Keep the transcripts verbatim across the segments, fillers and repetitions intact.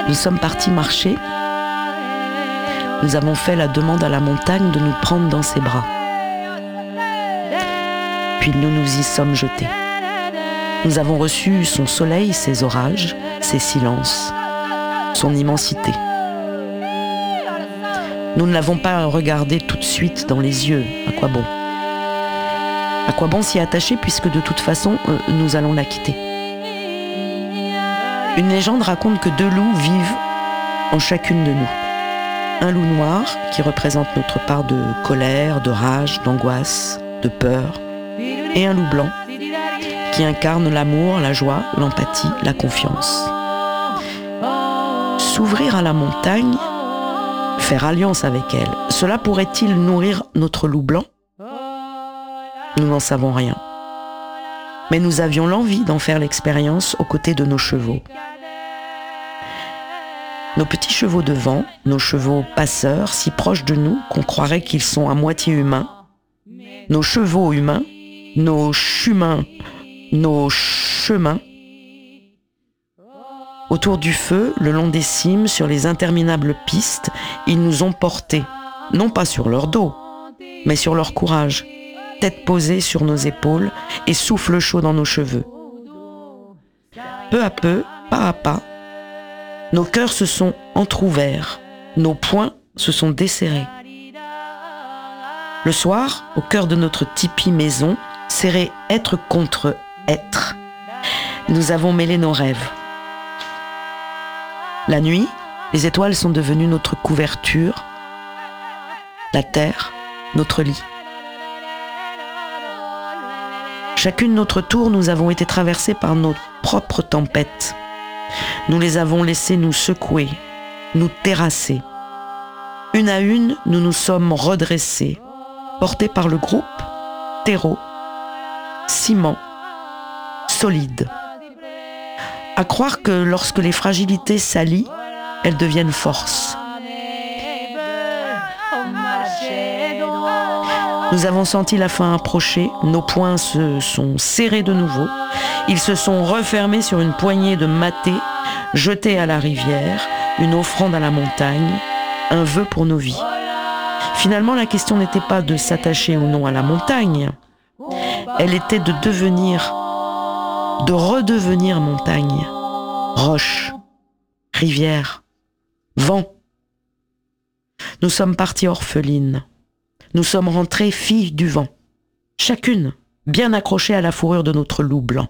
Nous sommes partis marcher. Nous avons fait la demande à la montagne de nous prendre dans ses bras. Puis nous nous y sommes jetés. Nous avons reçu son soleil, ses orages, ses silences, son immensité. Nous ne l'avons pas regardé tout de suite dans les yeux. À quoi bon ? À quoi bon s'y attacher puisque de toute façon, euh, nous allons la quitter. Une légende raconte que deux loups vivent en chacune de nous. Un loup noir qui représente notre part de colère, de rage, d'angoisse, de peur, et un loup blanc qui incarne l'amour, la joie, l'empathie, la confiance. S'ouvrir à la montagne, faire alliance avec elle, cela pourrait-il nourrir notre loup blanc ? Nous n'en savons rien. Mais nous avions l'envie d'en faire l'expérience aux côtés de nos chevaux. Nos petits chevaux de vent, nos chevaux passeurs, si proches de nous qu'on croirait qu'ils sont à moitié humains, nos chevaux humains, nos chemins, nos chemins, autour du feu, le long des cimes, sur les interminables pistes, ils nous ont portés, non pas sur leur dos, mais sur leur courage, tête posée sur nos épaules et souffle chaud dans nos cheveux. Peu à peu, pas à pas, nos cœurs se sont entr'ouverts, nos poings se sont desserrés. Le soir, au cœur de notre tipi maison, serré être contre être, nous avons mêlé nos rêves. La nuit, les étoiles sont devenues notre couverture, la terre, notre lit. Chacune notre tour, nous avons été traversés par nos propres tempêtes. Nous les avons laissés nous secouer, nous terrasser. Une à une, nous nous sommes redressés, portés par le groupe, terreau, ciment, solide. À croire que lorsque les fragilités s'allient, elles deviennent force. Nous avons senti la fin approcher, nos poings se sont serrés de nouveau, ils se sont refermés sur une poignée de matés, jetés à la rivière, une offrande à la montagne, un vœu pour nos vies. Finalement, la question n'était pas de s'attacher ou non à la montagne, elle était de devenir, de redevenir montagne, roche, rivière, vent. Nous sommes partis orphelines. Nous sommes rentrées filles du vent, chacune bien accrochée à la fourrure de notre loup blanc.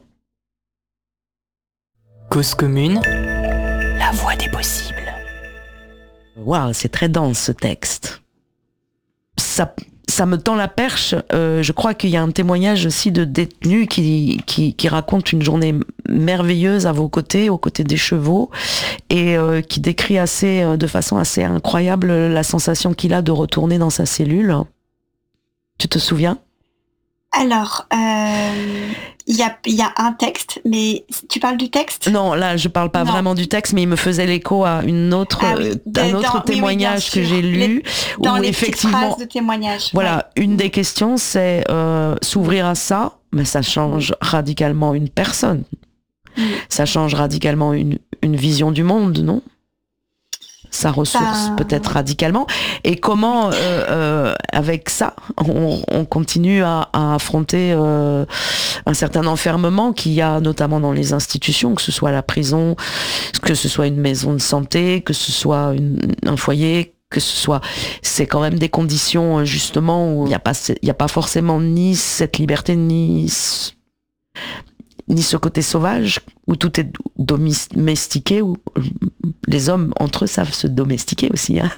Cause commune, la voie des possibles. Waouh, c'est très dense ce texte. Ça, ça me tend la perche. Euh, je crois qu'il y a un témoignage aussi de détenus qui, qui, qui raconte une journée merveilleuse à vos côtés, aux côtés des chevaux, et euh, qui décrit assez, de façon assez incroyable la sensation qu'il a de retourner dans sa cellule. Tu te souviens ? Alors, il euh, y, a, y a un texte, mais tu parles du texte ? Non, là, je parle pas non. vraiment du texte, mais il me faisait l'écho à une autre, ah oui, de, un autre dans, témoignage oui, oui, que j'ai lu. Les, dans où les effectivement, petites phrases de témoignage. Voilà, ouais. Une des questions, c'est euh, s'ouvrir à ça, mais ça change radicalement une personne. Mm. Ça change radicalement une, une vision du monde, non ? Ça ressource bah... peut-être radicalement. Et comment, euh, euh, avec ça, on, on continue à, à affronter euh, un certain enfermement qu'il y a notamment dans les institutions, que ce soit la prison, que ce soit une maison de santé, que ce soit une, un foyer, que ce soit... C'est quand même des conditions, justement, où il n'y a pas, il n'y a pas forcément ni cette liberté, ni... ni ce côté sauvage, où tout est domestiqué, où les hommes, entre eux, savent se domestiquer aussi. Hein.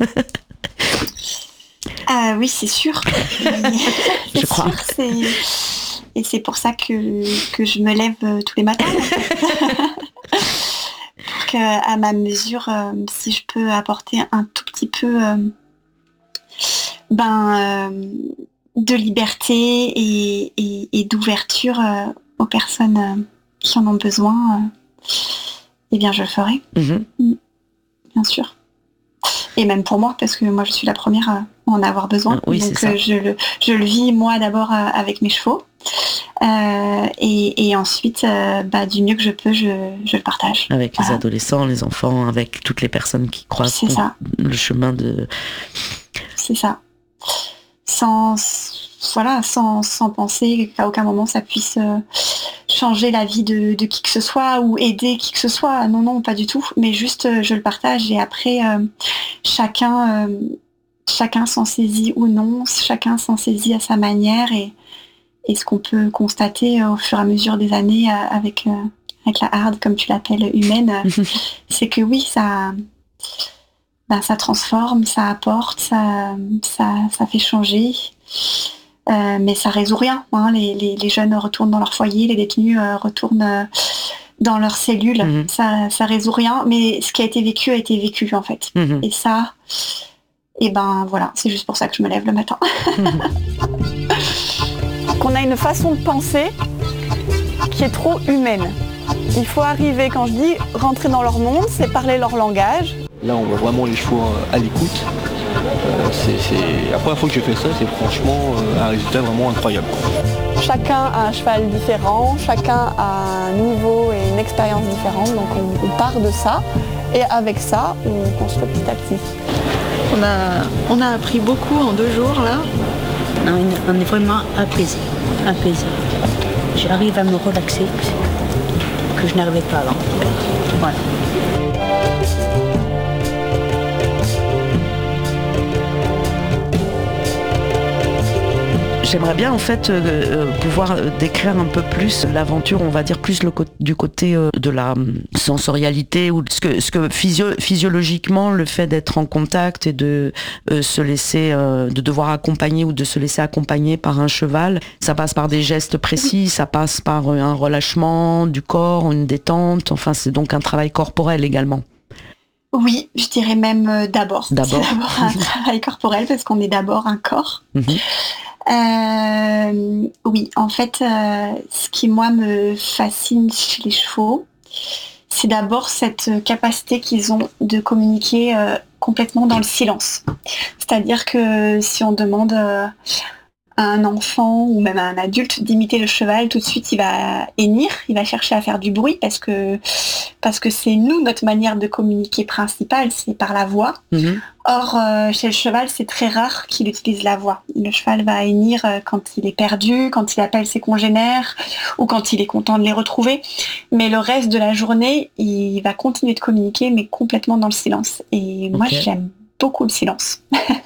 Ah oui, c'est sûr. c'est je crois. Sûr, c'est... Et c'est pour ça que, que je me lève tous les matins. Pour qu'à ma mesure, euh, si je peux apporter un tout petit peu euh, ben, euh, de liberté et, et, et d'ouverture euh, aux personnes euh, qui en ont besoin, euh, eh bien je le ferai. Mm-hmm. Mm. Bien sûr. Et même pour moi, parce que moi je suis la première à en avoir besoin. Oui, donc c'est ça. Euh, je, le, je le vis moi d'abord euh, avec mes chevaux. Euh, et, et ensuite, euh, bah, du mieux que je peux, je, je le partage. Avec voilà. les adolescents, les enfants, avec toutes les personnes qui croisent C'est ça. le chemin de... C'est ça. Sans, voilà, sans, sans penser qu'à aucun moment ça puisse euh, changer la vie de, de qui que ce soit ou aider qui que ce soit. Non, non, pas du tout. Mais juste, euh, je le partage et après, euh, chacun, euh, chacun s'en saisit ou non, chacun s'en saisit à sa manière. Et, et ce qu'on peut constater euh, au fur et à mesure des années euh, avec, euh, avec la hard, comme tu l'appelles, humaine, euh, c'est que oui, ça... Ben, ça transforme, ça apporte, ça, ça, ça fait changer, euh, mais ça résout rien. Hein. Les, les, les jeunes retournent dans leur foyer, les détenus euh, retournent euh, dans leurs cellules. Mmh. Ça, ça résout rien, mais ce qui a été vécu a été vécu en fait. Mmh. Et ça, et ben voilà, c'est juste pour ça que je me lève le matin. Qu'on a une façon de penser qui est trop humaine. Il faut arriver, quand je dis rentrer dans leur monde, c'est parler leur langage. Là, on voit vraiment les chevaux à l'écoute. Euh, c'est, c'est... La première fois que j'ai fait ça, c'est franchement euh, un résultat vraiment incroyable. Chacun a un cheval différent, chacun a un niveau et une expérience différente, donc on, on part de ça. Et avec ça, on construit petit à petit. On a, on a appris beaucoup en deux jours, là. On est vraiment apaisé, apaisé. J'arrive à me relaxer, que je n'arrivais pas avant. Voilà. J'aimerais bien en fait euh, pouvoir décrire un peu plus l'aventure, on va dire plus le co- du côté euh, de la sensorialité ou ce que, ce que physio- physiologiquement le fait d'être en contact et de euh, se laisser, euh, de devoir accompagner ou de se laisser accompagner par un cheval, ça passe par des gestes précis, ça passe par un relâchement du corps, une détente, enfin c'est donc un travail corporel également. Oui, je dirais même euh, d'abord. D'abord. C'est d'abord un travail corporel parce qu'on est d'abord un corps. Mm-hmm. Euh, oui, en fait, euh, ce qui moi me fascine chez les chevaux, c'est d'abord cette capacité qu'ils ont de communiquer euh, complètement dans le silence. C'est-à-dire que si on demande euh, à un enfant ou même à un adulte d'imiter le cheval, tout de suite il va hennir, il va chercher à faire du bruit parce que parce que c'est nous, notre manière de communiquer principale, c'est par la voix. Mmh. Or, euh, chez le cheval, c'est très rare qu'il utilise la voix. Le cheval va hennir euh, quand il est perdu, quand il appelle ses congénères ou quand il est content de les retrouver. Mais le reste de la journée, il va continuer de communiquer, mais complètement dans le silence. Et moi, okay. J'aime beaucoup le silence.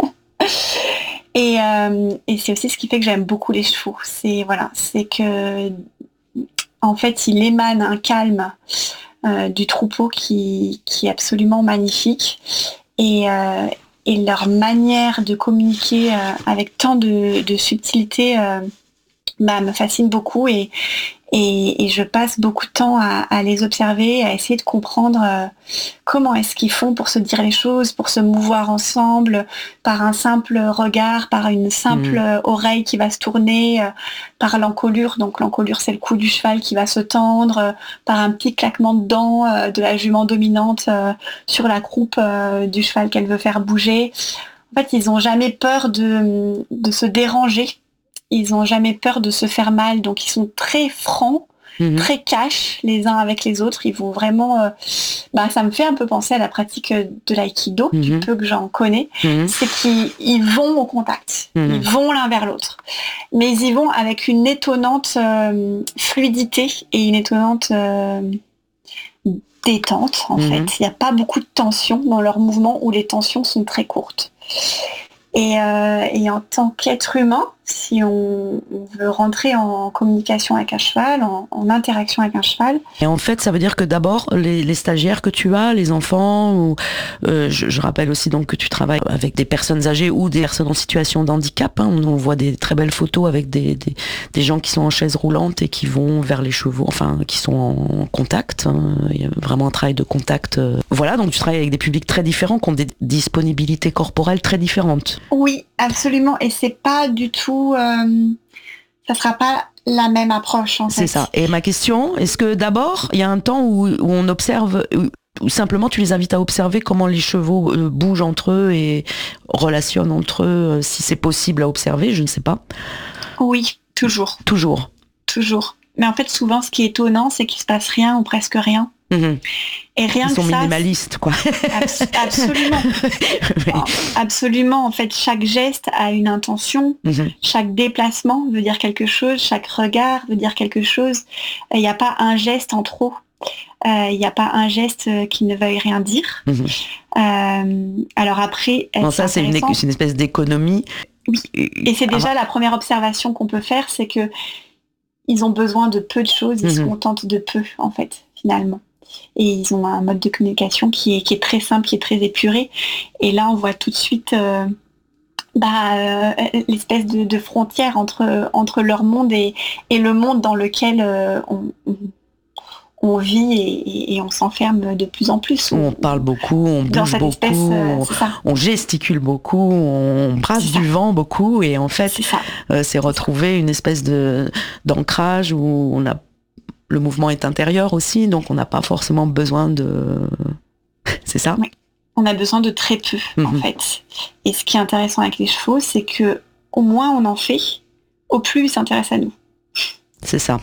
et, euh, et c'est aussi ce qui fait que j'aime beaucoup les chevaux. C'est, voilà, c'est que, en fait, il émane un calme euh, du troupeau qui, qui est absolument magnifique. Et, euh, et leur manière de communiquer euh, avec tant de, de subtilité euh, bah, me fascine beaucoup et, et, et je passe beaucoup de temps à, à les observer, à essayer de comprendre euh, comment est-ce qu'ils font pour se dire les choses, pour se mouvoir ensemble, par un simple regard, par une simple mmh. oreille qui va se tourner, euh, par l'encolure, donc l'encolure c'est le cou du cheval qui va se tendre, euh, par un petit claquement de dents euh, de la jument dominante euh, sur la croupe euh, du cheval qu'elle veut faire bouger. En fait, ils n'ont jamais peur de, de se déranger. Ils n'ont jamais peur de se faire mal, donc ils sont très francs, mmh. très cash les uns avec les autres. Ils vont vraiment... Euh, bah, ça me fait un peu penser à la pratique de l'aïkido, mmh. du peu que j'en connais. Mmh. C'est qu'ils ils vont au contact, mmh. ils vont l'un vers l'autre. Mais ils y vont avec une étonnante euh, fluidité et une étonnante euh, détente, en mmh. fait. Il n'y a pas beaucoup de tension dans leurs mouvements où les tensions sont très courtes. Et, euh, et en tant qu'être humain, si on, on veut rentrer en communication avec un cheval, en, en interaction avec un cheval. Et en fait, ça veut dire que d'abord, les, les stagiaires que tu as, les enfants, ou euh, je, je rappelle aussi donc que tu travailles avec des personnes âgées ou des personnes en situation de handicap. Hein, on voit des très belles photos avec des, des, des gens qui sont en chaise roulante et qui vont vers les chevaux, enfin qui sont en contact. Hein, il y a vraiment un travail de contact. Voilà, donc tu travailles avec des publics très différents, qui ont des disponibilités corporelles très différentes. Oui, absolument. Et c'est pas du tout... Euh, ça sera pas la même approche, en fait. C'est ça. Et ma question, est-ce que d'abord, il y a un temps où, où on observe... Où simplement tu les invites à observer comment les chevaux euh, bougent entre eux et relationnent entre eux, euh, si c'est possible à observer, je ne sais pas. Oui. Toujours. Toujours. Toujours. Mais en fait, souvent, ce qui est étonnant, c'est qu'il se passe rien ou presque rien. Mmh. Et rien Ils que sont ça, minimalistes, quoi. Abs- absolument. Oui. Absolument. En fait, chaque geste a une intention. Mmh. Chaque déplacement veut dire quelque chose. Chaque regard veut dire quelque chose. Il n'y a pas un geste en trop. Il n'y a pas un geste qui ne veuille rien dire. Mmh. Euh, alors après... Non, ça, c'est une, é- c'est une espèce d'économie. Oui. Et c'est déjà ah. la première observation qu'on peut faire, c'est que ils ont besoin de peu de choses, ils mmh. se contentent de peu, en fait, finalement. Et ils ont un mode de communication qui est, qui est très simple, qui est très épuré. Et là, on voit tout de suite euh, bah, euh, l'espèce de, de frontière entre, entre leur monde et, et le monde dans lequel euh, on, on, on vit et, et on s'enferme de plus en plus. On, on parle beaucoup, on bouge beaucoup, espèce, euh, on, on gesticule beaucoup, on brasse du vent beaucoup. Et en fait, c'est, euh, c'est retrouver une espèce de, d'ancrage où on a... Le mouvement est intérieur aussi, donc on n'a pas forcément besoin de... C'est ça ? Oui, on a besoin de très peu, mmh. en fait. Et ce qui est intéressant avec les chevaux, c'est que au moins on en fait, au plus ils s'intéressent à nous. C'est ça.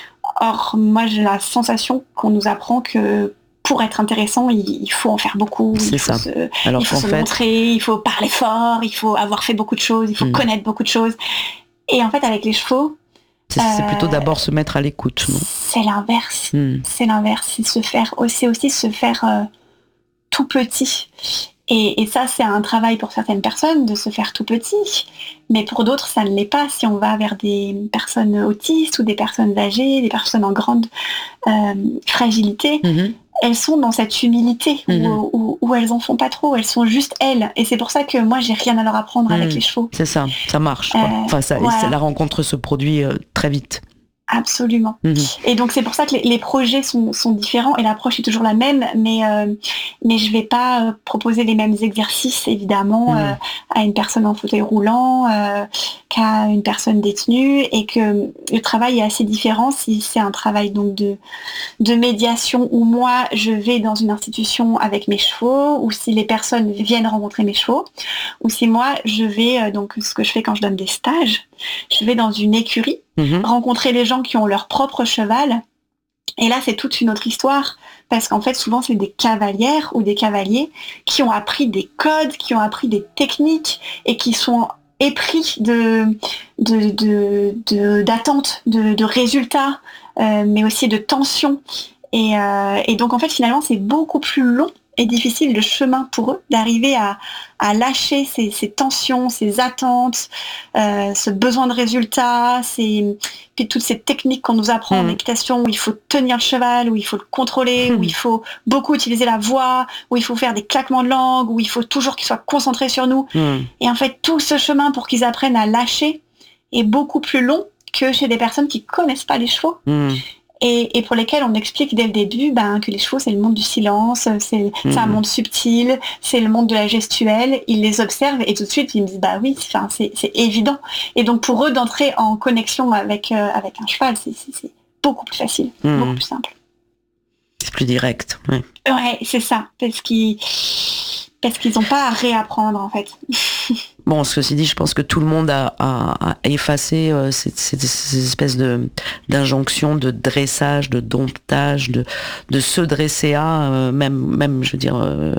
Or, moi, j'ai la sensation qu'on nous apprend que pour être intéressant, il faut en faire beaucoup. C'est il faut ça. Se, Alors il faut se fait... montrer, il faut parler fort, il faut avoir fait beaucoup de choses, il faut mmh. connaître beaucoup de choses. Et en fait, avec les chevaux, C'est, c'est plutôt d'abord se mettre à l'écoute, non ? C'est l'inverse. Mm. C'est l'inverse. C'est se faire, c'est aussi se faire euh, tout petit. Et, et ça, c'est un travail pour certaines personnes de se faire tout petit. Mais pour d'autres, ça ne l'est pas. Si on va vers des personnes autistes ou des personnes âgées, des personnes en grande euh, fragilité, mm-hmm. elles sont dans cette humilité mmh. où, où, où elles en font pas trop, elles sont juste elles. Et c'est pour ça que moi, j'ai rien à leur apprendre mmh. avec les chevaux. C'est ça, ça marche. Quoi. Euh, enfin, ça, voilà. La rencontre se produit euh, très vite. Absolument. Mmh. Et donc c'est pour ça que les, les projets sont, sont différents et l'approche est toujours la même, mais euh, mais je vais pas euh, proposer les mêmes exercices évidemment mmh. euh, à une personne en fauteuil roulant euh, qu'à une personne détenue, et que le travail est assez différent si c'est un travail donc de de médiation où moi je vais dans une institution avec mes chevaux, ou si les personnes viennent rencontrer mes chevaux, ou si moi je vais euh, donc ce que je fais quand je donne des stages, je vais dans une écurie, mmh. rencontrer les gens qui ont leur propre cheval. Et là, c'est toute une autre histoire, parce qu'en fait, souvent, c'est des cavalières ou des cavaliers qui ont appris des codes, qui ont appris des techniques, et qui sont épris de, de, de, de, d'attentes, de, de résultats, euh, mais aussi de tensions. Et, euh, et donc, en fait, finalement, c'est beaucoup plus long et difficile le chemin pour eux d'arriver à, à lâcher ces, ces tensions, ces attentes, euh, ce besoin de résultats, ces, puis toutes ces techniques qu'on nous apprend mmh. en équitation, où il faut tenir le cheval, où il faut le contrôler, mmh. où il faut beaucoup utiliser la voix, où il faut faire des claquements de langue, où il faut toujours qu'ils soient concentrés sur nous. Mmh. Et en fait, tout ce chemin pour qu'ils apprennent à lâcher est beaucoup plus long que chez des personnes qui connaissent pas les chevaux. Mmh. Et, et pour lesquels on explique dès le début ben, que les chevaux, c'est le monde du silence, c'est, mmh. c'est un monde subtil, c'est le monde de la gestuelle. Ils les observent et tout de suite, ils me disent, bah oui, c'est, c'est évident. Et donc pour eux, d'entrer en connexion avec, euh, avec un cheval, c'est, c'est, c'est beaucoup plus facile, mmh. beaucoup plus simple. C'est plus direct. Ouais, ouais c'est ça, parce qu'ils parce qu'ils n'ont pas à réapprendre, en fait. Bon, ceci dit, je pense que tout le monde a, a, a effacé euh, ces, ces, ces espèces de, d'injonctions de dressage, de domptage, de, de se dresser à, euh, même, même, je veux dire, euh,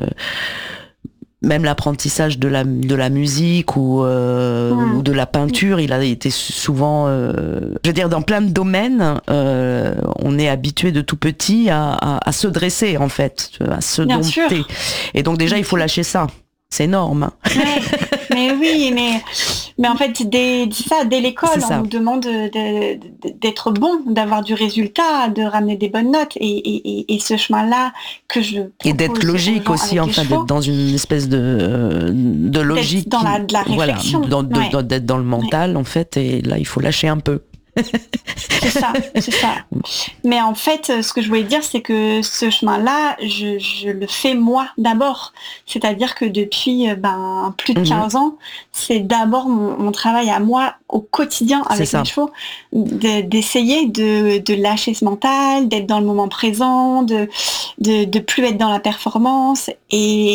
même l'apprentissage de la, de la musique ou, euh, mmh. ou de la peinture, il a été souvent, euh, je veux dire, dans plein de domaines, euh, on est habitué de tout petit à, à, à se dresser, en fait, à se Bien dompter. Sûr. Et donc déjà, il faut lâcher ça. C'est énorme. Ouais, mais oui, mais, mais en fait, dès, ça, dès l'école, on nous demande de, de, d'être bon, d'avoir du résultat, de ramener des bonnes notes. Et, et, et ce chemin-là que je Et d'être logique aussi, enfin, d'être dans une espèce de, de logique. D'être dans la, de la réflexion. Voilà, dans, de, ouais. dans, d'être dans le mental, ouais. en fait, et là, il faut lâcher un peu. c'est ça, c'est ça. Mais en fait, ce que je voulais dire, c'est que ce chemin-là, je, je le fais moi d'abord. C'est-à-dire que depuis ben, plus de quinze mmh. ans, c'est d'abord mon, mon travail à moi au quotidien avec mes chevaux, de, d'essayer de, de lâcher ce mental, d'être dans le moment présent, de, de, de plus être dans la performance. Et,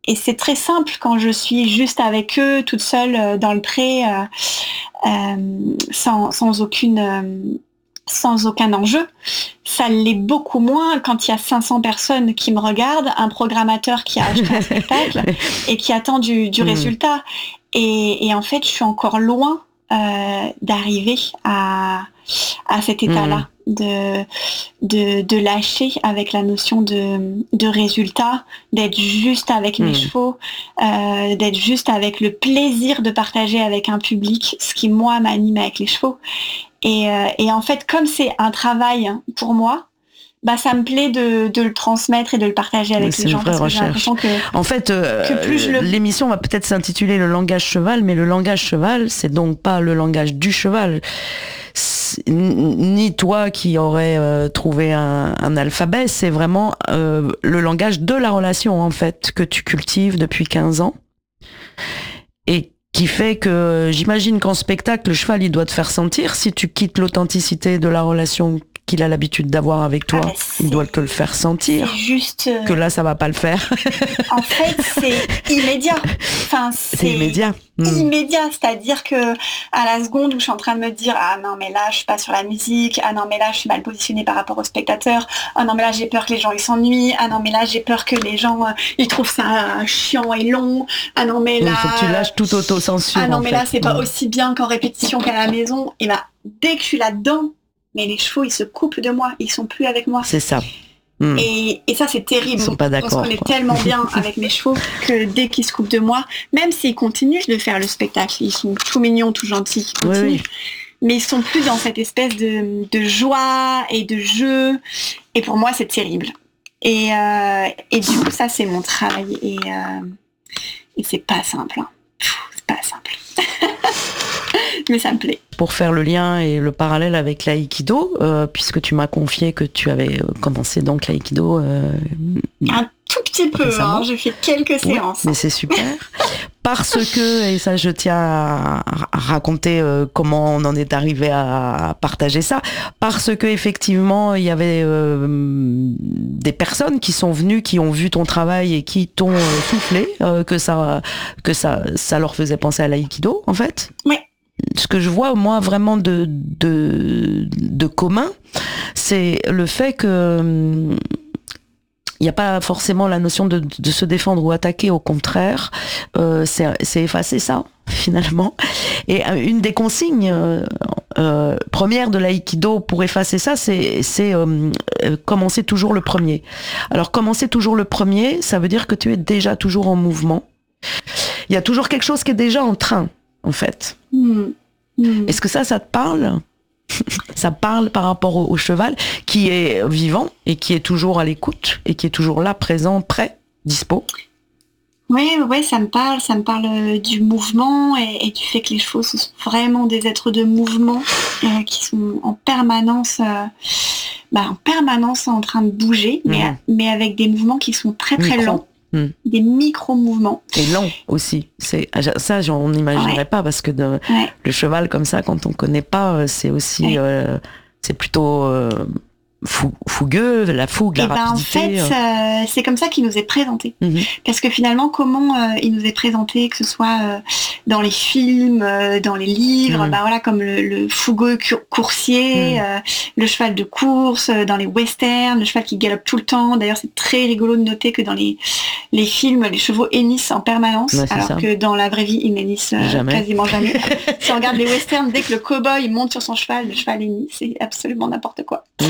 et c'est très simple quand je suis juste avec eux, toute seule euh, dans le pré, euh, euh, sans, sans aucune... Euh, sans aucun enjeu. Ça l'est beaucoup moins quand il y a cinq cents personnes qui me regardent, un programmateur qui a acheté un spectacle et qui attend du, du mmh. résultat. Et, et en fait, je suis encore loin euh, d'arriver à, à cet état-là, mmh. de, de, de lâcher avec la notion de, de résultat, d'être juste avec mmh. mes chevaux, euh, d'être juste avec le plaisir de partager avec un public, ce qui, moi, m'anime avec les chevaux. Et, euh, et en fait, comme c'est un travail pour moi, bah ça me plaît de, de le transmettre et de le partager avec c'est les gens. Une vraie parce que recherche. Que, en fait, euh, que plus je le... l'émission va peut-être s'intituler Le langage cheval, mais le langage cheval, c'est donc pas le langage du cheval. C'est, ni toi qui aurais euh, trouvé un, un alphabet, c'est vraiment euh, le langage de la relation, en fait, que tu cultives depuis quinze ans. Et qui fait que j'imagine qu'en spectacle, le cheval, il doit te faire sentir, si tu quittes l'authenticité de la relation qu'il a l'habitude d'avoir avec toi, ah il doit te le faire sentir. C'est juste... Euh... Que là, ça va pas le faire. En fait, c'est immédiat. Enfin, c'est, c'est immédiat. Mmh. Immédiat, c'est-à-dire que à la seconde où je suis en train de me dire ah non mais là je suis pas sur la musique, ah non mais là je suis mal positionnée par rapport aux spectateurs, ah non mais là j'ai peur que les gens ils s'ennuient, ah non mais là j'ai peur que les gens euh, ils trouvent ça chiant et long, ah non mais là... Il faut que tu lâches toute autocensure. Ah non mais fait. là c'est mmh. pas aussi bien qu'en répétition qu'à la maison. Et bah dès que je suis là-dedans, mais les chevaux, ils se coupent de moi, ils sont plus avec moi. C'est ça. Mmh. Et, et ça, c'est terrible. Ils sont pas d'accord. On se connaît tellement bien avec mes chevaux que dès qu'ils se coupent de moi, même s'ils continuent de faire le spectacle, ils sont tout mignons, tout gentils, ils continuent. Oui, oui. Mais ils sont plus dans cette espèce de, de joie et de jeu. Et pour moi, c'est terrible. Et, euh, et du coup, ça, c'est mon travail. Et, euh, et c'est pas simple. Hein. Pff, c'est pas simple. Mais ça me plaît. Pour faire le lien et le parallèle avec l'aïkido, euh, puisque tu m'as confié que tu avais commencé donc l'aïkido... Euh, un tout petit peu, hein, j'ai fait quelques oui, séances. Mais c'est super. Parce que, et ça je tiens à, à raconter euh, comment on en est arrivé à partager ça, parce que effectivement il y avait euh, des personnes qui sont venues, qui ont vu ton travail et qui t'ont euh, soufflé euh, que ça que ça ça leur faisait penser à l'aïkido en fait. Oui. Ce que je vois moi vraiment de de de commun, c'est le fait que il n'y a pas forcément la notion de, de se défendre ou attaquer, au contraire, euh, c'est, c'est effacer ça, finalement. Et une des consignes euh, euh, premières de l'aïkido pour effacer ça, c'est, c'est euh, commencer toujours le premier. Alors, commencer toujours le premier, ça veut dire que tu es déjà toujours en mouvement. Il y a toujours quelque chose qui est déjà en train, en fait. Mmh. Mmh. Est-ce que ça, ça te parle ? Ça parle par rapport au, au cheval qui est vivant et qui est toujours à l'écoute et qui est toujours là, présent, prêt, dispo. Oui, ouais, ça me parle, ça me parle du mouvement et, et du fait que les chevaux ce sont vraiment des êtres de mouvement euh, qui sont en permanence, euh, bah, en permanence en train de bouger, mmh. mais, mais avec des mouvements qui sont très très Micro. lents. Mmh. Des micro-mouvements. Et lent aussi. C'est, ça, on n'imaginerait ouais. pas parce que de, ouais. le cheval comme ça, quand on connaît pas, c'est aussi, ouais. euh, c'est plutôt euh, fou, fougueux, la fougue, la et rapidité. Ben en fait, euh, c'est comme ça qu'il nous est présenté. Mmh. Parce que finalement, comment euh, il nous est présenté, que ce soit euh, dans les films, euh, dans les livres, mmh. bah voilà, comme le, le fougueux coursier, mmh. euh, le cheval de course, euh, dans les westerns, le cheval qui galope tout le temps. D'ailleurs, c'est très rigolo de noter que dans les les films, les chevaux hennissent en permanence, ouais, alors ça. Que dans la vraie vie, ils n'hennissent euh, jamais. quasiment jamais. Si on regarde les westerns, dès que le cow-boy monte sur son cheval, le cheval hennit, c'est absolument n'importe quoi. Mmh.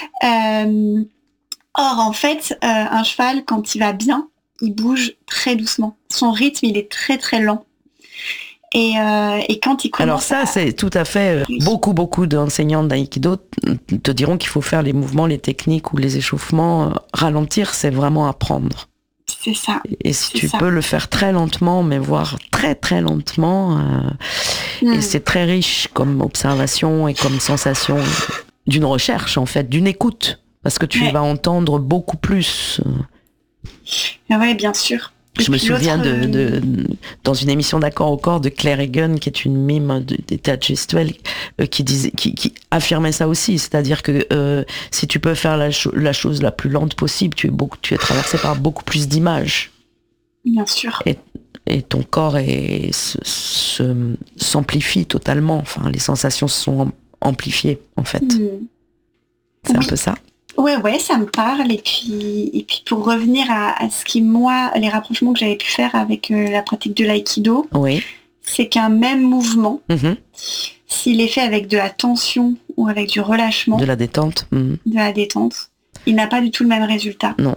Euh, or, en fait, euh, un cheval, quand il va bien, il bouge très doucement. Son rythme, il est très très lent. Et, euh, et quand il commence Alors ça, à... c'est tout à fait... Oui. Beaucoup, beaucoup d'enseignants d'aïkido te diront qu'il faut faire les mouvements, les techniques ou les échauffements. Ralentir, c'est vraiment apprendre. C'est ça. Et si c'est tu ça. peux le faire très lentement, mais voire très très lentement, euh, mm. et c'est très riche comme observation et comme sensation d'une recherche en fait, d'une écoute, parce que tu ouais. vas entendre beaucoup plus. Oui, bien sûr. Je me souviens de, de, dans une émission d'Accord au corps de Claire Egan, qui est une mime d'état gestuel, euh, qui disait, qui, qui affirmait ça aussi, c'est-à-dire que euh, si tu peux faire la, cho- la chose la plus lente possible, tu es beaucoup, tu es traversé par beaucoup plus d'images. Bien sûr. Et, et ton corps est, se, se, s'amplifie totalement. Enfin, les sensations sont amplifiées, en fait. Mmh. C'est oui. un peu ça. Ouais, ouais, ça me parle. Et puis, et puis pour revenir à, à ce qui, moi, les rapprochements que j'avais pu faire avec euh, la pratique de l'aïkido, oui. c'est qu'un même mouvement, mmh. s'il est fait avec de la tension ou avec du relâchement, de la détente, mmh. de la détente, il n'a pas du tout le même résultat. Non.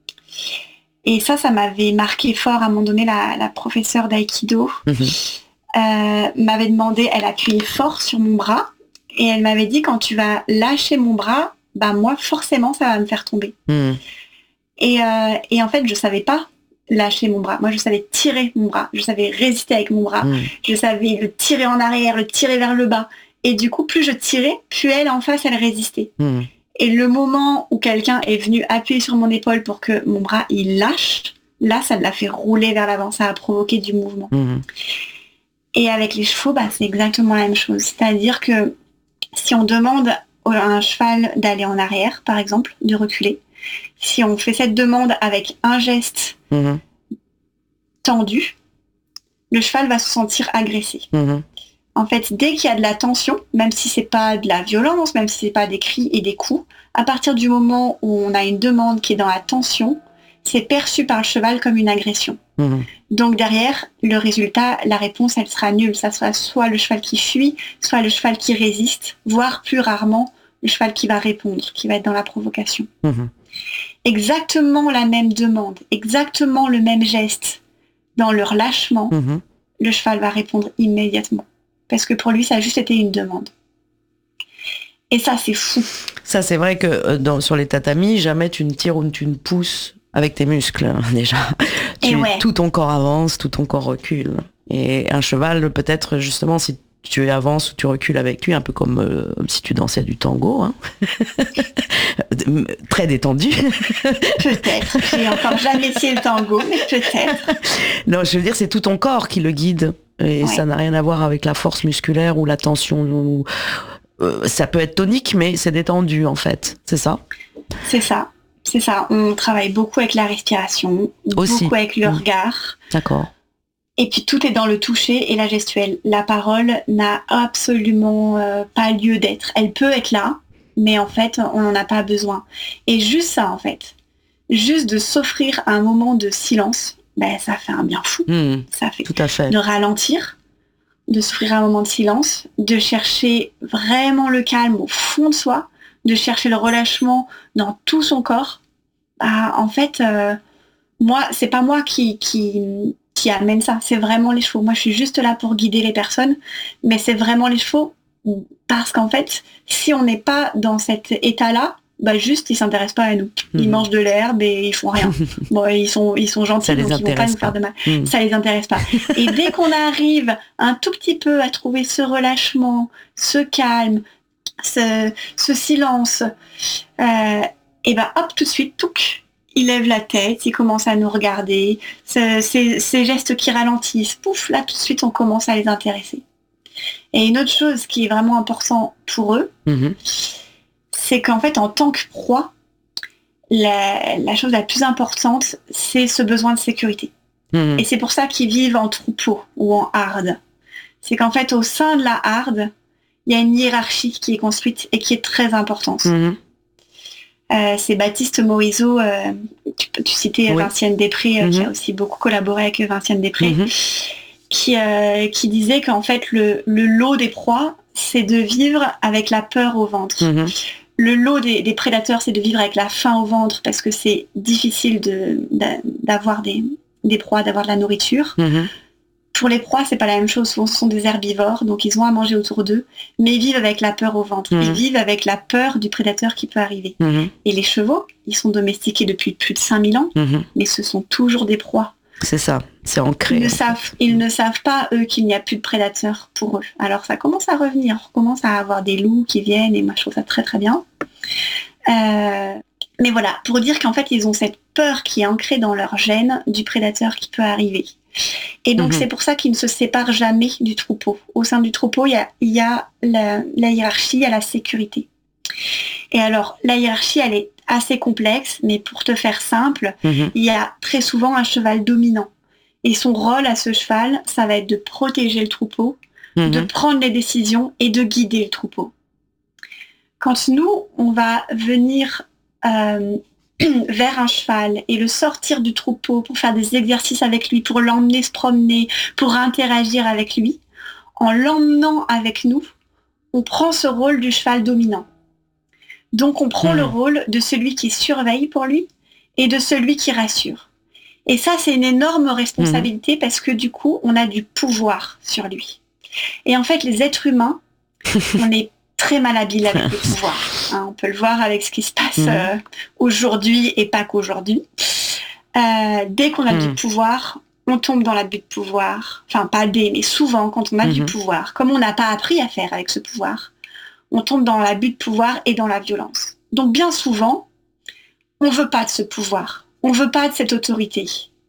Et ça, ça m'avait marqué fort. À un moment donné, la, la professeure d'aïkido mmh. euh, m'avait demandé, elle appuyait fort sur mon bras, et elle m'avait dit, quand tu vas lâcher mon bras, bah moi, forcément, ça va me faire tomber. Mmh. Et, euh, et en fait, je savais pas lâcher mon bras. Moi, je savais tirer mon bras. Je savais résister avec mon bras. Mmh. Je savais le tirer en arrière, le tirer vers le bas. Et du coup, plus je tirais, plus elle, en face, elle résistait. Mmh. Et le moment où quelqu'un est venu appuyer sur mon épaule pour que mon bras, il lâche, là, ça l'a fait rouler vers l'avant. Ça a provoqué du mouvement. Mmh. Et avec les chevaux, bah, c'est exactement la même chose. C'est-à-dire que si on demande à un cheval d'aller en arrière, par exemple, de reculer, si on fait cette demande avec un geste mmh. tendu, le cheval va se sentir agressé. Mmh. En fait, dès qu'il y a de la tension, même si c'est pas de la violence, même si c'est pas des cris et des coups, à partir du moment où on a une demande qui est dans la tension, c'est perçu par le cheval comme une agression. Mmh. Donc derrière, le résultat, la réponse, elle sera nulle. Ça sera soit le cheval qui fuit, soit le cheval qui résiste, voire plus rarement le cheval qui va répondre, qui va être dans la provocation. Mmh. Exactement la même demande, exactement le même geste, dans le relâchement, mmh. le cheval va répondre immédiatement. Parce que pour lui, ça a juste été une demande. Et ça, c'est fou. Ça, c'est vrai que dans, sur les tatamis, jamais tu ne tires ou tu ne pousses avec tes muscles, hein, déjà. Tu, ouais. Tout ton corps avance, tout ton corps recule. Et un cheval, peut-être, justement, si tu avances ou tu recules avec lui, un peu comme euh, si tu dansais du tango, hein. Très détendu. Peut-être. J'ai encore jamais essayé le tango, mais peut-être. Non, je veux dire, c'est tout ton corps qui le guide. Et ouais. Ça n'a rien à voir avec la force musculaire ou la tension. Ou, euh, ça peut être tonique, mais c'est détendu, en fait. C'est ça ? C'est ça. C'est ça. On travaille beaucoup avec la respiration, aussi. Beaucoup avec le mmh. regard. D'accord. Et puis tout est dans le toucher et la gestuelle. La parole n'a absolument euh, pas lieu d'être. Elle peut être là, mais en fait, on n'en a pas besoin. Et juste ça, en fait. Juste de s'offrir un moment de silence, ben, ça fait un bien fou. Mmh, ça fait, tout à fait. De ralentir, de s'offrir un moment de silence, de chercher vraiment le calme au fond de soi, de chercher le relâchement dans tout son corps. Bah, en fait, euh, moi, c'est pas moi qui, qui, qui amène ça, c'est vraiment les chevaux. Moi, je suis juste là pour guider les personnes, mais c'est vraiment les chevaux, parce qu'en fait, si on n'est pas dans cet état-là, bah juste ils s'intéressent pas à nous. Ils mmh. mangent de l'herbe et ils font rien. Bon, ils sont ils sont gentils, donc ils vont pas nous faire de mal. Mmh. Ça les intéresse pas. Et dès qu'on arrive un tout petit peu à trouver ce relâchement, ce calme, ce, ce silence, euh, et ben hop, tout de suite, touc, il lève la tête, il commence à nous regarder, ce, ces, ces gestes qui ralentissent, pouf, là tout de suite on commence à les intéresser. Et une autre chose qui est vraiment important pour eux, mmh. c'est qu'en fait, en tant que proie, la, la chose la plus importante, c'est ce besoin de sécurité. Mmh. Et c'est pour ça qu'ils vivent en troupeau ou en harde. C'est qu'en fait, au sein de la harde, il y a une hiérarchie qui est construite et qui est très importante. Mmh. Euh, c'est Baptiste Morisot, euh, tu, tu citais oui. Vinciane Després, euh, mmh. qui a aussi beaucoup collaboré avec Vinciane Després, mmh. qui, euh, qui disait qu'en fait, le, le lot des proies, c'est de vivre avec la peur au ventre. Mmh. Le lot des, des prédateurs, c'est de vivre avec la faim au ventre parce que c'est difficile de, d'avoir des, des proies, d'avoir de la nourriture. Mmh. Pour les proies, c'est pas la même chose. Ce sont des herbivores, donc ils ont à manger autour d'eux, mais ils vivent avec la peur au ventre. Mmh. Ils vivent avec la peur du prédateur qui peut arriver. Mmh. Et les chevaux, ils sont domestiqués depuis plus de cinq mille ans, mmh. mais ce sont toujours des proies. C'est ça, c'est ancré. Ils ne savent, ils ne savent pas, eux, qu'il n'y a plus de prédateurs pour eux. Alors ça commence à revenir, on commence à avoir des loups qui viennent, et moi je trouve ça très très bien. Euh, mais voilà, pour dire qu'en fait, ils ont cette peur qui est ancrée dans leur gène du prédateur qui peut arriver. Et donc mmh. c'est pour ça qu'ils ne se séparent jamais du troupeau. Au sein du troupeau, il y a, il y a la, la hiérarchie, il y a la sécurité. Et alors, la hiérarchie, elle est assez complexe, mais pour te faire simple, mmh. il y a très souvent un cheval dominant. Et son rôle à ce cheval, ça va être de protéger le troupeau, mmh. de prendre les décisions et de guider le troupeau. Quand nous, on va venir euh, vers un cheval et le sortir du troupeau pour faire des exercices avec lui, pour l'emmener se promener, pour interagir avec lui, en l'emmenant avec nous, on prend ce rôle du cheval dominant. Donc on prend mmh. le rôle de celui qui surveille pour lui et de celui qui rassure. Et ça, c'est une énorme responsabilité mmh. parce que du coup, on a du pouvoir sur lui. Et en fait, les êtres humains, on est très malhabiles avec le pouvoir. Hein, on peut le voir avec ce qui se passe mmh. euh, aujourd'hui et pas qu'aujourd'hui. Euh, dès qu'on a mmh. du pouvoir, on tombe dans l'abus de pouvoir. Enfin, pas dès, mais souvent, quand on a mmh. du pouvoir, comme on n'a pas appris à faire avec ce pouvoir, on tombe dans l'abus de pouvoir et dans la violence. Donc bien souvent, on ne veut pas de ce pouvoir. On ne veut pas de cette autorité.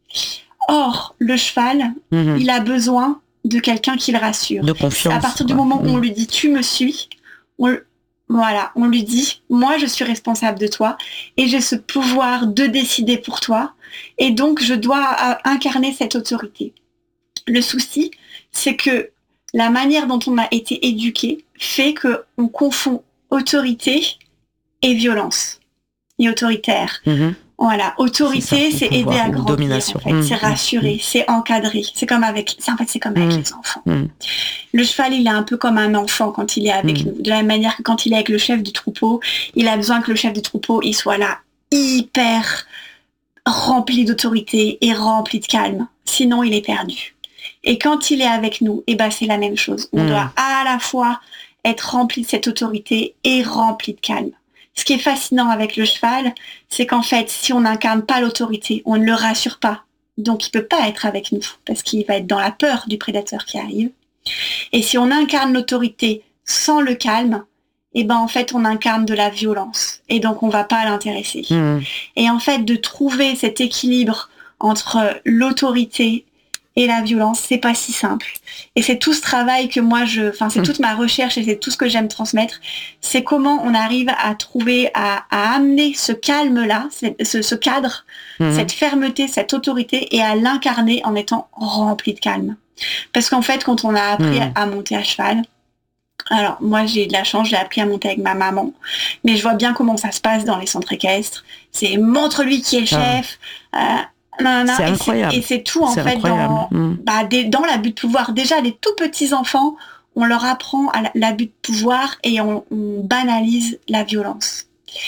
Or, le cheval, mmh. il a besoin de quelqu'un qui le rassure. De confiance. À partir du moment où on lui dit « tu me suis », on, voilà, on lui dit « moi, je suis responsable de toi et j'ai ce pouvoir de décider pour toi et donc je dois euh, incarner cette autorité ». Le souci, c'est que la manière dont on a été éduqué fait qu'on confond autorité et violence et autoritaire. Mmh. Voilà, autorité, c'est, ça, c'est aider à grandir, domination. En fait. Mmh. C'est rassurer, mmh. c'est encadrer. C'est comme avec, c'est, en fait, c'est comme avec mmh. les enfants. Mmh. Le cheval, il est un peu comme un enfant quand il est avec mmh. nous. De la même manière que quand il est avec le chef du troupeau, il a besoin que le chef du troupeau, il soit là, hyper rempli d'autorité et rempli de calme. Sinon, il est perdu. Et quand il est avec nous, eh ben, c'est la même chose. On mmh. doit à la fois être rempli de cette autorité et rempli de calme. Ce qui est fascinant avec le cheval, c'est qu'en fait, si on n'incarne pas l'autorité, on ne le rassure pas. Donc, il ne peut pas être avec nous, parce qu'il va être dans la peur du prédateur qui arrive. Et si on incarne l'autorité sans le calme, eh ben, en fait, on incarne de la violence. Et donc, on ne va pas l'intéresser. Mmh. Et en fait, de trouver cet équilibre entre l'autorité et la violence, c'est pas si simple. Et c'est tout ce travail que moi je, enfin c'est mmh. toute ma recherche et c'est tout ce que j'aime transmettre. C'est comment on arrive à trouver, à, à amener ce calme-là, ce, ce cadre, mmh. cette fermeté, cette autorité et à l'incarner en étant rempli de calme. Parce qu'en fait, quand on a appris mmh. à, à monter à cheval, alors moi j'ai eu de la chance, j'ai appris à monter avec ma maman, mais je vois bien comment ça se passe dans les centres équestres. C'est montre-lui qui est le chef. Ah. Euh, Non, non, c'est et incroyable. C'est, et c'est tout en c'est fait dans, mmh. bah, des, dans l'abus de pouvoir. Déjà, les tout petits enfants, on leur apprend à l'abus de pouvoir et on, on banalise la violence.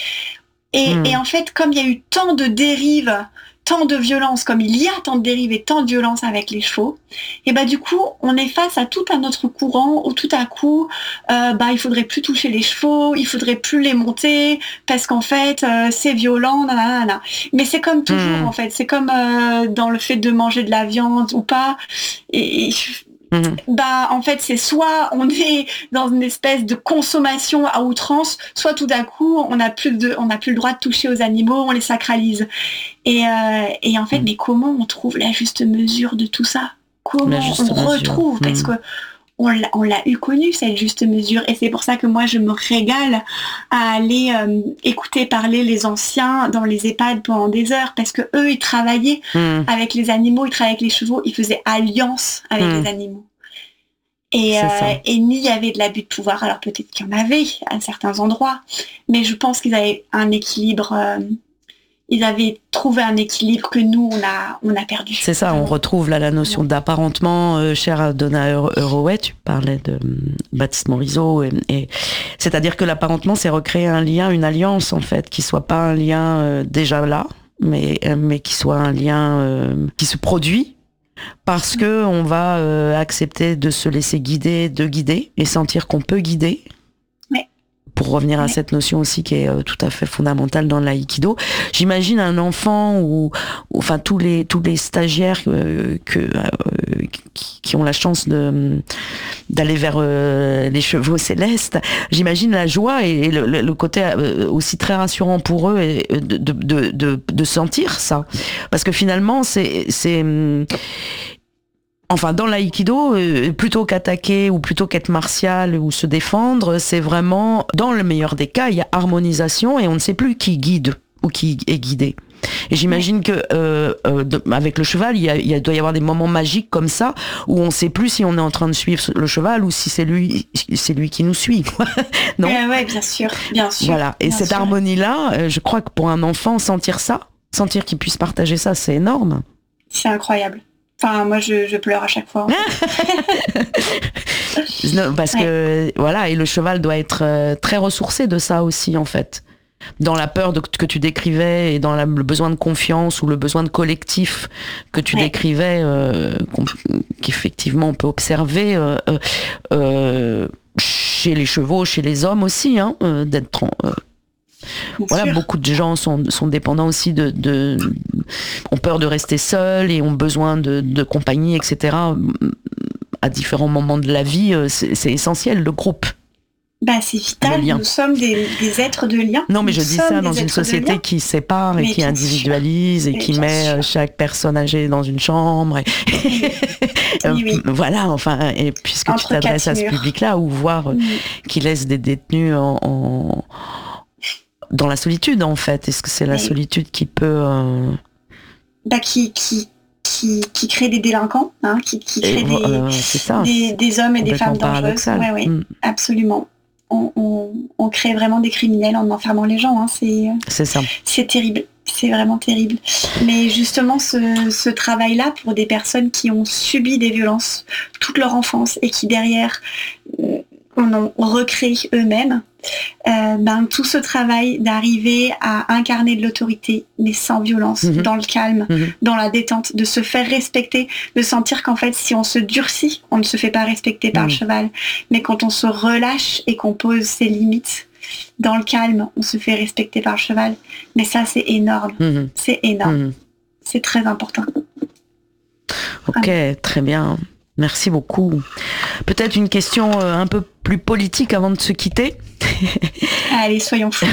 Et, mmh. et en fait, comme il y a eu tant de dérives, tant de violence, comme il y a tant de dérives et tant de violence avec les chevaux, et bah du coup, on est face à tout un autre courant où tout à coup, euh, bah il faudrait plus toucher les chevaux, il faudrait plus les monter parce qu'en fait, euh, c'est violent, nanana. Mais c'est comme toujours mmh. en fait, c'est comme euh, dans le fait de manger de la viande ou pas. Et, et Mmh. bah en fait c'est soit on est dans une espèce de consommation à outrance, soit tout d'un coup on n'a plus de on n'a plus le droit de toucher aux animaux, on les sacralise et euh, et en fait mmh. mais comment on trouve la juste mesure de tout ça, comment on mesure. retrouve mmh. parce que on l'a, on l'a eu connu cette juste mesure et c'est pour ça que moi je me régale à aller euh, écouter parler les anciens dans les EHPAD pendant des heures parce que eux ils travaillaient mmh. avec les animaux, ils travaillaient avec les chevaux, ils faisaient alliance avec mmh. les animaux et, euh, et ni il y avait de l'abus de pouvoir, alors peut-être qu'il y en avait à certains endroits mais je pense qu'ils avaient un équilibre euh, ils avaient trouvé un équilibre que nous, on a, on a perdu. C'est ça, on retrouve là la notion d'apparentement, euh, chère Donna Haraway, tu parlais de euh, Baptiste Morisot, et, et, c'est-à-dire que l'apparentement, c'est recréer un lien, une alliance, en fait, qui soit pas un lien euh, déjà là, mais, euh, mais qui soit un lien euh, qui se produit, parce que on va euh, accepter de se laisser guider, de guider, et sentir qu'on peut guider. Pour revenir à cette notion aussi qui est euh, tout à fait fondamentale dans l'aïkido, j'imagine un enfant ou, ou enfin tous les tous les stagiaires euh, que euh, qui, qui ont la chance de d'aller vers euh, les chevaux célestes. J'imagine la joie et le, le côté euh, aussi très rassurant pour eux et de de de de, de sentir ça, parce que finalement c'est c'est Enfin, dans l'aïkido, euh, plutôt qu'attaquer ou plutôt qu'être martial ou se défendre, c'est vraiment, dans le meilleur des cas, il y a harmonisation et on ne sait plus qui guide. ou qui est guidé. Et j'imagine que euh, euh, de, avec le cheval, il, y a, il y a, doit y avoir des moments magiques comme ça où on ne sait plus si on est en train de suivre le cheval ou si c'est lui, c'est lui qui nous suit. Non ? euh, ouais, bien sûr, bien sûr. Voilà. Et bien cette sûr. harmonie-là, euh, je crois que pour un enfant, sentir ça, sentir qu'il puisse partager ça, c'est énorme. C'est incroyable. Enfin, moi, je, je pleure à chaque fois. En fait. Non, parce ouais. que voilà, et le cheval doit être euh, très ressourcé de ça aussi, en fait. Dans la peur de, que tu décrivais et dans la, le besoin de confiance ou le besoin de collectif que tu ouais. décrivais, euh, qu'effectivement on peut observer euh, euh, chez les chevaux, chez les hommes aussi, hein, euh, d'être euh, voilà, sûr. Beaucoup de gens sont, sont dépendants aussi de, de ont peur de rester seuls et ont besoin de, de compagnie, et cetera. À différents moments de la vie, c'est, c'est essentiel, le groupe. Bah, c'est vital, nous sommes des, des êtres de lien. Non, mais nous je dis ça dans une société qui sépare mais et qui individualise sûr. Et qui met sûr. Chaque personne âgée dans une chambre. Et oui. Oui, oui. Voilà, enfin, et puisque Entre tu t'adresses à ce public-là, ou voir oui. qui laisse des détenus en, en, dans la solitude, en fait. Est-ce que c'est la oui. solitude qui peut... Euh... Bah, qui... qui... Qui, qui crée des délinquants, hein, qui, qui crée des, euh, ça, des, des hommes et des femmes dangereuses. Ouais, ouais, mm. Absolument. On, on, on crée vraiment des criminels en enfermant les gens. Hein. C'est, c'est ça. C'est terrible. C'est vraiment terrible. Mais justement, ce, ce travail-là, pour des personnes qui ont subi des violences toute leur enfance et qui derrière euh, en ont recréé eux-mêmes, euh, ben, tout ce travail d'arriver à incarner de l'autorité, mais sans violence, mmh. dans le calme, mmh. dans la détente, de se faire respecter, de sentir qu'en fait, si on se durcit, on ne se fait pas respecter par mmh. le cheval, mais quand on se relâche et qu'on pose ses limites, dans le calme, on se fait respecter par le cheval. Mais ça, c'est énorme. Mmh. C'est énorme. Mmh. C'est très important. Ok, voilà. Très bien. Merci beaucoup. Peut-être une question euh, un peu plus politique avant de se quitter. Allez, soyons fous.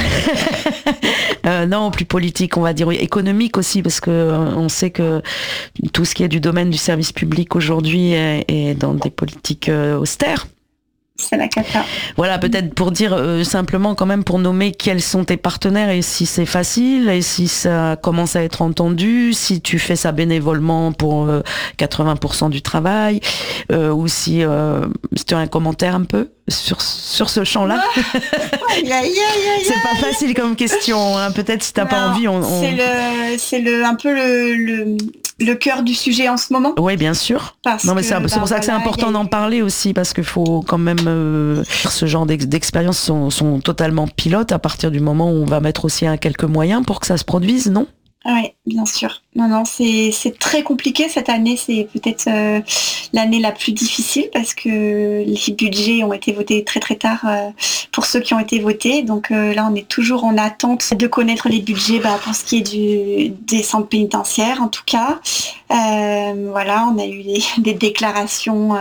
euh, non, plus politique, on va dire, oui, économique aussi, parce que euh, on sait que tout ce qui est du domaine du service public aujourd'hui est, est dans des politiques euh, austères. C'est la cata. Voilà, peut-être pour dire euh, simplement quand même, pour nommer quels sont tes partenaires et si c'est facile et si ça commence à être entendu, si tu fais ça bénévolement pour euh, quatre-vingts pour cent du travail, euh, ou si, euh, si tu as un commentaire un peu sur, sur ce champ-là. Aïe, aïe, aïe, aïe, c'est pas facile comme question, hein. Peut-être si t'as non, pas envie, on... on... C'est, le, c'est le, un peu le... le... le cœur du sujet en ce moment. Oui, bien sûr. Parce non, mais c'est, que, c'est bah, pour ça que voilà, c'est important a... d'en parler aussi, parce qu'il faut quand même... Euh, ce genre d'ex- d'expériences sont, sont totalement pilotes à partir du moment où on va mettre aussi un, quelques moyens pour que ça se produise, non ? Oui, bien sûr. Non, non, c'est, c'est très compliqué cette année. C'est peut-être euh, l'année la plus difficile parce que les budgets ont été votés très très tard euh, pour ceux qui ont été votés. Donc euh, là, on est toujours en attente de connaître les budgets bah, pour ce qui est du, des centres pénitentiaires, en tout cas. Euh, voilà, on a eu des, des déclarations euh,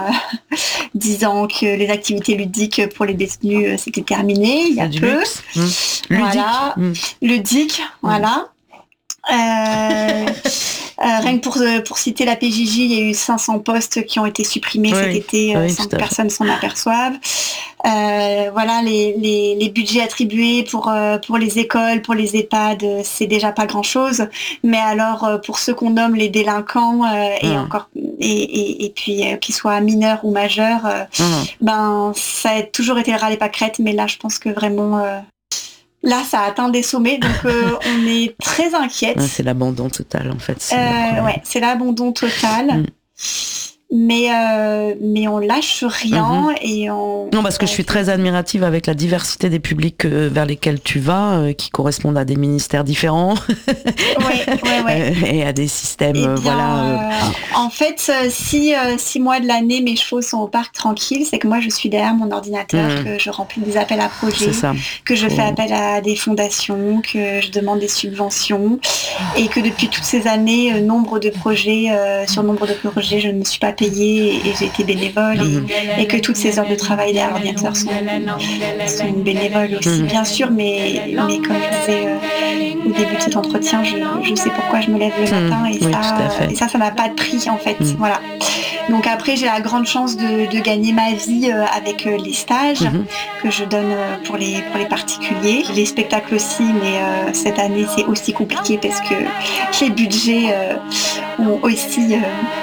disant que les activités ludiques pour les détenus, euh, c'était terminé il y a du peu. Mmh. Voilà, mmh. ludique, mmh. voilà. Euh, euh, rien que pour, pour citer la P J J, il y a eu cinq cents postes qui ont été supprimés oui, cet été oui, sans que personne s'en aperçoive. Euh, voilà, les, les, les budgets attribués pour, euh, pour les écoles, pour les EHPAD, c'est déjà pas grand-chose. Mais alors, pour ceux qu'on nomme les délinquants, euh, et, mmh. encore, et, et, et puis euh, qu'ils soient mineurs ou majeurs, euh, mmh. ben, ça a toujours été le ras des pâquerettes. Mais là, je pense que vraiment... Euh, Là, ça a atteint des sommets, donc euh, on est très inquiète. Ouais, c'est l'abandon total, en fait. C'est, euh, ouais, c'est l'abandon total. Mm. Mais, euh, mais on lâche rien mm-hmm. et on... Non, parce que je suis très admirative avec la diversité des publics euh, vers lesquels tu vas, euh, qui correspondent à des ministères différents. Ouais, ouais, ouais. Et à des systèmes, eh bien, voilà. Euh, en fait, si euh, six mois de l'année, mes chevaux sont au parc tranquille, c'est que moi, je suis derrière mon ordinateur, mm. que je remplis des appels à projets, que je fais oh. appel à des fondations, que je demande des subventions, et que depuis toutes ces années, euh, nombre de projets, euh, sur nombre de projets, je ne me suis pas payée payée et j'ai été bénévole Mmh. et, et que toutes ces heures de travail derrière l'ordinateur sont, sont bénévoles aussi, Mmh. bien sûr, mais, mais comme je disais euh, au début de cet entretien, je, je sais pourquoi je me lève le Mmh. matin et, Oui, ça, tout à fait. et ça, ça n'a pas de prix en fait. Mmh. Voilà. Donc après, j'ai la grande chance de, de gagner ma vie euh, avec euh, les stages Mmh. que je donne euh, pour les, pour les particuliers. Les spectacles aussi, mais euh, cette année, c'est aussi compliqué parce que les budgets euh, ont aussi...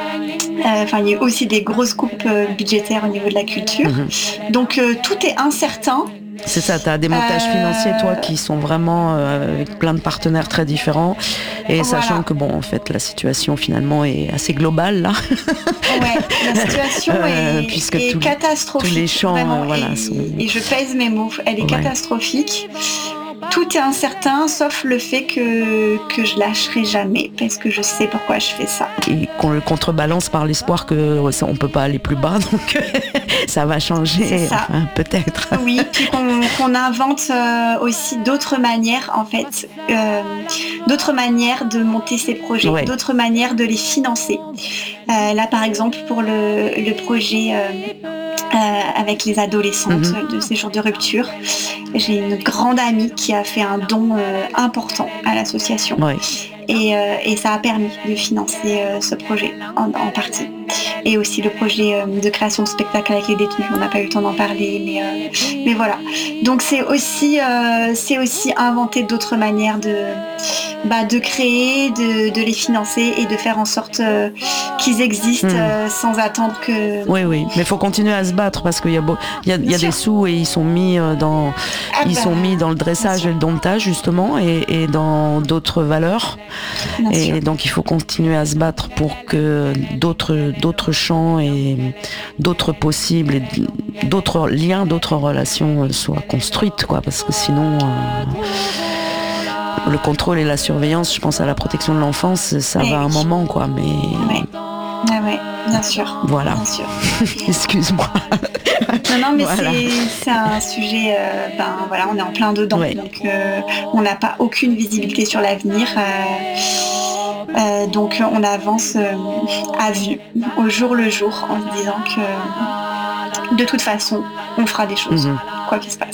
Enfin, euh, euh, il y a aussi des grosses coupes euh, budgétaires au niveau de la culture. Mmh. Donc euh, tout est incertain. C'est ça, tu as des montages Euh, financiers, toi, qui sont vraiment euh, avec plein de partenaires très différents. Et Voilà. sachant que, bon, en fait, la situation, finalement, est assez globale, là. Ouais, la situation Euh, est, puisque est tous- catastrophique. tous les champs, vraiment, euh, voilà, et, sont- et je pèse mes mots. Elle est Ouais. catastrophique. Tout est incertain, sauf le fait que, que je lâcherai jamais, parce que je sais pourquoi je fais ça. Et qu'on le contrebalance par l'espoir que ça, on peut pas aller plus bas, donc ça va changer, C'est ça. enfin, peut-être. Oui, puis qu'on qu'on invente euh, aussi d'autres manières, en fait, euh, d'autres manières de monter ces projets, Ouais. d'autres manières de les financer. Euh, là, par exemple, pour le, le projet euh, euh, avec les adolescentes Mhm. de séjour de rupture, j'ai une grande amie qui a fait un don euh, important à l'association. Ouais. Et, euh, et ça a permis de financer euh, ce projet en, en partie. Et aussi le projet euh, de création de spectacle avec les détenus. On n'a pas eu le temps d'en parler, mais, euh, mais voilà. Donc c'est aussi, euh, c'est aussi inventer d'autres manières de, bah, de créer, de, de les financer et de faire en sorte euh, qu'ils existent Mm. euh, sans attendre que... Oui, oui, mais il faut continuer à se battre parce qu'il y a, beau, il y a, il y a Bien des sûr. sous et ils sont mis euh, dans, Ah ils bah, sont mis dans le dressage bien et le domptage justement et, et dans d'autres valeurs. bien Et sûr. donc il faut continuer à se battre pour que d'autres, d'autres champs et d'autres possibles et d'autres liens, d'autres relations euh, soient construites, quoi, parce que sinon. Euh, le contrôle et la surveillance, je pense à la protection de l'enfance, ça Eh va un oui. moment, quoi, mais Ouais. Ah ouais, bien sûr. voilà. Bien sûr. Excuse-moi. Non, non, mais Voilà. c'est, c'est un sujet, euh, ben voilà, on est en plein dedans, Ouais. donc euh, on n'a pas aucune visibilité sur l'avenir, euh, euh, donc on avance euh, à vue, au jour le jour, en se disant que de toute façon, on fera des choses, Mhm. quoi qu'il se passe.